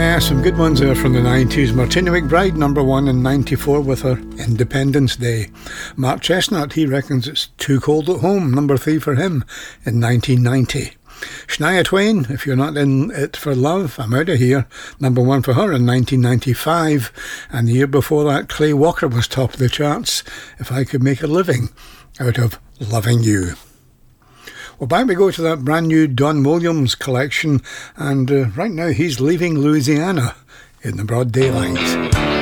Some good ones there from the 90s. Martina McBride, number one in 94 with her Independence Day. Mark Chestnut, he reckons it's Too Cold at Home, number 3 for him in 1990. Shania Twain, If You're Not In It For Love, I'm Out of Here, number 1 for her in 1995. And the year before that, Clay Walker was top of the charts, If I Could Make a Living Out of Loving You. Well, back we go to that brand new Don Williams collection, and right now he's leaving Louisiana in the broad daylight.